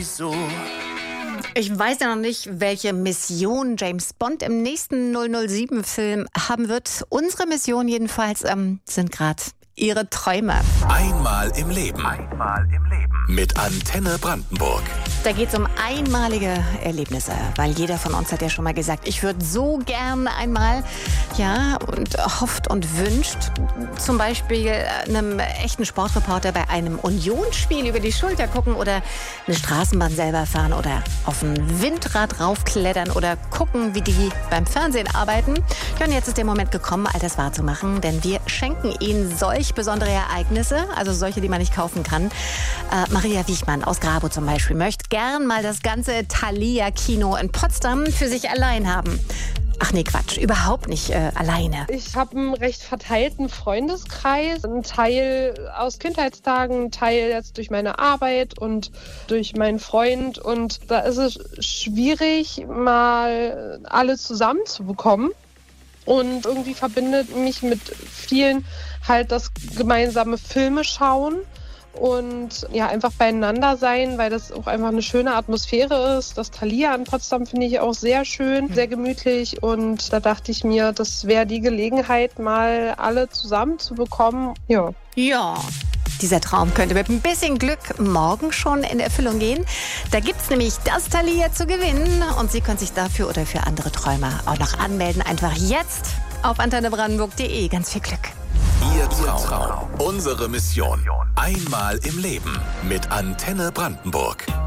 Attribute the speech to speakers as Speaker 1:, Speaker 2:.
Speaker 1: wieso.
Speaker 2: Ich weiß ja noch nicht, welche Mission James Bond im nächsten 007-Film haben wird. Unsere Mission jedenfalls sind gerade Ihre Träume.
Speaker 1: Einmal im Leben. Einmal im Leben. Mit Antenne Brandenburg.
Speaker 2: Da geht es um einmalige Erlebnisse, weil jeder von uns hat ja schon mal gesagt, ich würde so gern einmal, ja, und hofft und wünscht, zum Beispiel einem echten Sportreporter bei einem Unionsspiel über die Schulter gucken oder eine Straßenbahn selber fahren oder auf ein Windrad raufklettern oder gucken, wie die beim Fernsehen arbeiten. Ja, und jetzt ist der Moment gekommen, all das wahrzumachen, denn wir schenken Ihnen solch besondere Ereignisse, also solche, die man nicht kaufen kann. Maria Wiechmann aus Grabo zum Beispiel möchte gern mal das ganze Thalia-Kino in Potsdam für sich allein haben. Ach nee, Quatsch, überhaupt nicht alleine.
Speaker 3: Ich habe einen recht verteilten Freundeskreis. Ein Teil aus Kindheitstagen, ein Teil jetzt durch meine Arbeit und durch meinen Freund. Und da ist es schwierig, mal alle zusammenzubekommen. Und irgendwie verbindet mich mit vielen halt das gemeinsame Filme schauen. Und ja, einfach beieinander sein, weil das auch einfach eine schöne Atmosphäre ist. Das Thalia in Potsdam finde ich auch sehr schön, sehr gemütlich. Und da dachte ich mir, das wäre die Gelegenheit, mal alle zusammen zu bekommen.
Speaker 2: Ja. Dieser Traum könnte mit ein bisschen Glück morgen schon in Erfüllung gehen. Da gibt's nämlich das Thalia zu gewinnen. Und Sie können sich dafür oder für andere Träume auch noch anmelden. Einfach jetzt auf antennebrandenburg.de. Ganz viel Glück.
Speaker 1: Ihr Traum. Unsere Mission. Einmal im Leben mit Antenne Brandenburg.